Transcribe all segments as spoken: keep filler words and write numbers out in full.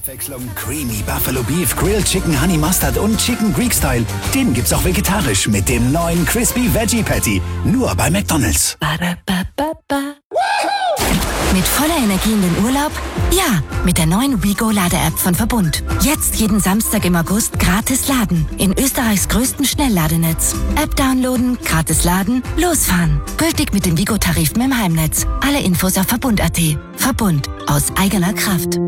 Abwechslung Creamy Buffalo Beef, Grilled Chicken Honey Mustard und Chicken Greek Style. Den gibt's auch vegetarisch mit dem neuen Crispy Veggie Patty. Nur bei McDonald's. Mit voller Energie in den Urlaub? Ja, mit der neuen WeGo-Lade-App von Verbund. Jetzt jeden Samstag im August gratis laden. In Österreichs größtem Schnellladenetz. App downloaden, gratis laden, losfahren. Gültig mit dem WeGo-Tarif im Heimnetz. Alle Infos auf Verbund punkt at. Verbund. Aus eigener Kraft.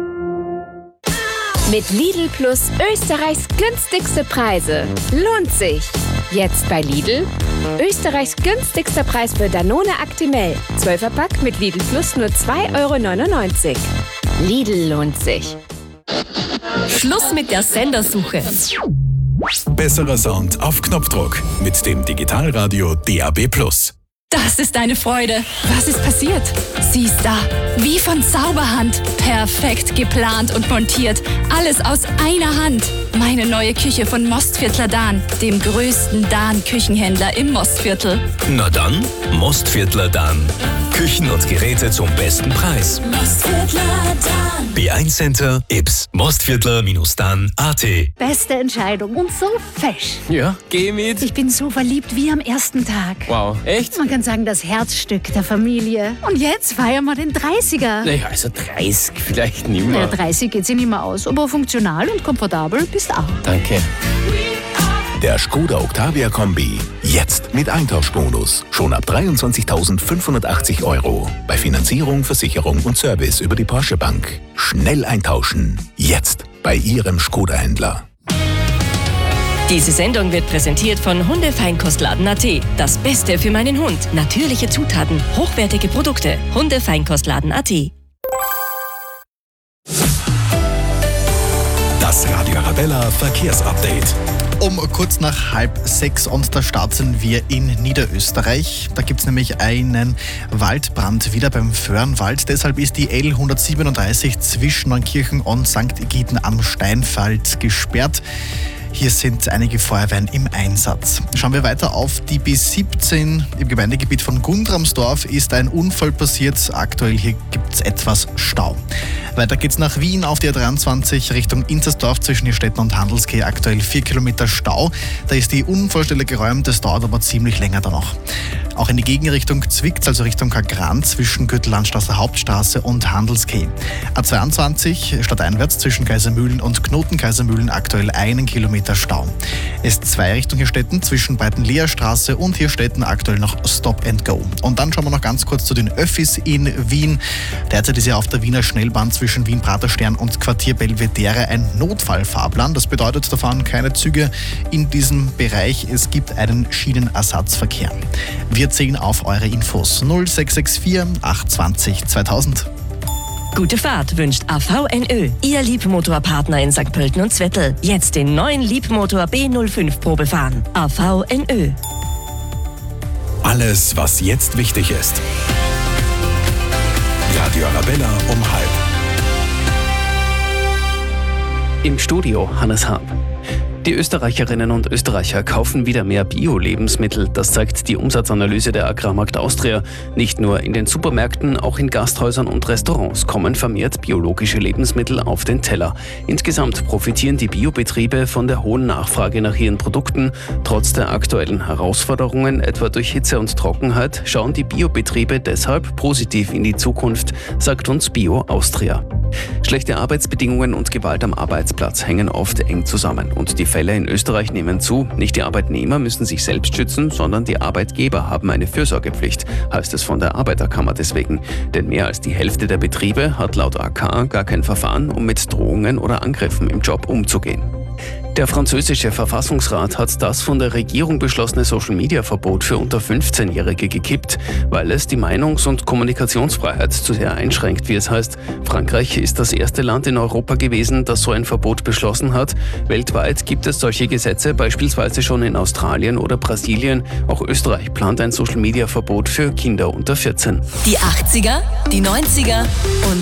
Mit Lidl Plus Österreichs günstigste Preise. Lohnt sich. Jetzt bei Lidl. Österreichs günstigster Preis für Danone Actimel. zwölfer Pack mit Lidl Plus nur zwei Euro neunundneunzig. Lidl lohnt sich. Schluss mit der Sendersuche. Besserer Sound auf Knopfdruck mit dem Digitalradio D A B plus. Das ist eine Freude. Was ist passiert? Sie ist da. Wie von Zauberhand. Perfekt geplant und montiert. Alles aus einer Hand. Meine neue Küche von Mostviertler Dahn, dem größten Dahn-Küchenhändler im Mostviertel. Na dann, Mostviertler Dahn. Küchen und Geräte zum besten Preis. Mostviertler Dahn. B eins Center, Ips, Mostviertler Dahn punkt at. Beste Entscheidung und so fesch. Ja, geh mit. Ich bin so verliebt wie am ersten Tag. Wow, echt? Man kann sagen, das Herzstück der Familie. Und jetzt feiern wir den dreißiger. Naja, also dreißig vielleicht nicht mehr. Naja, dreißig geht sich nicht mehr aus, aber funktional und komfortabel bist auch. Danke. Der Skoda Octavia Kombi. Jetzt mit Eintauschbonus. Schon ab dreiundzwanzigtausendfünfhundertachtzig Euro. Bei Finanzierung, Versicherung und Service über die Porsche Bank. Schnell eintauschen. Jetzt bei Ihrem Skoda-Händler. Diese Sendung wird präsentiert von Hundefeinkostladen punkt at. Das Beste für meinen Hund. Natürliche Zutaten, hochwertige Produkte. Hundefeinkostladen punkt at. Das Radio Arabella Verkehrsupdate. Um kurz nach halb sechs und da starten wir in Niederösterreich. Da gibt es nämlich einen Waldbrand wieder beim Föhrenwald. Deshalb ist die L hundertsiebenunddreißig zwischen Neunkirchen und Sankt Egiden am Steinfeld gesperrt. Hier sind einige Feuerwehren im Einsatz. Schauen wir weiter auf die B siebzehn. Im Gemeindegebiet von Gundramsdorf ist ein Unfall passiert. Aktuell hier gibt es etwas Stau. Weiter geht's nach Wien auf der dreiundzwanzig Richtung Inzersdorf zwischen Hirstetten und Handelskeh. Aktuell vier Kilometer Stau. Da ist die Unfallstelle geräumt. Das dauert aber ziemlich länger dann noch. Auch in die Gegenrichtung Zwickt, also Richtung Kagran zwischen Gürtellandstraße Hauptstraße und Handelskeh. A zweiundzwanzig stadteinwärts zwischen Kaisermühlen und Knoten-Kaisermühlen aktuell einen Kilometer Stau. S zwei Richtung Hirstetten zwischen Breitenleerstraße und Hirstetten aktuell noch Stop and Go. Und dann schauen wir noch ganz kurz zu den Öffis in Wien. Derzeit ist ja auf der Wiener Schnellbahn zwischen Wien-Praterstern und Quartier Belvedere ein Notfallfahrplan. Das bedeutet, da fahren keine Züge in diesem Bereich. Es gibt einen Schienenersatzverkehr. Wir zählen auf eure Infos. null sechs sechs vier acht zwanzig zweitausend. Gute Fahrt wünscht A V N Ö, Ihr Liebmotorpartner in Sankt Pölten und Zwettl. Jetzt den neuen Liebmotor B null fünf Probe fahren. A V N Ö. Alles, was jetzt wichtig ist. Radio Arabella um halb. Im Studio Hannes Hab. Die Österreicherinnen und Österreicher kaufen wieder mehr Bio-Lebensmittel. Das zeigt die Umsatzanalyse der Agrarmarkt Austria. Nicht nur in den Supermärkten, auch in Gasthäusern und Restaurants kommen vermehrt biologische Lebensmittel auf den Teller. Insgesamt profitieren die Biobetriebe von der hohen Nachfrage nach ihren Produkten. Trotz der aktuellen Herausforderungen, etwa durch Hitze und Trockenheit, schauen die Biobetriebe deshalb positiv in die Zukunft, sagt uns Bio Austria. Schlechte Arbeitsbedingungen und Gewalt am Arbeitsplatz hängen oft eng zusammen und die Fälle in Österreich nehmen zu. Nicht die Arbeitnehmer müssen sich selbst schützen, sondern die Arbeitgeber haben eine Fürsorgepflicht, heißt es von der Arbeiterkammer deswegen. Denn mehr als die Hälfte der Betriebe hat laut A K gar kein Verfahren, um mit Drohungen oder Angriffen im Job umzugehen. Der französische Verfassungsrat hat das von der Regierung beschlossene Social-Media-Verbot für unter fünfzehnjährige gekippt, weil es die Meinungs- und Kommunikationsfreiheit zu sehr einschränkt, wie es heißt. Frankreich ist das erste Land in Europa gewesen, das so ein Verbot beschlossen hat. Weltweit gibt es solche Gesetze, beispielsweise schon in Australien oder Brasilien. Auch Österreich plant ein Social-Media-Verbot für Kinder unter vierzehn. Die achtziger, die neunziger und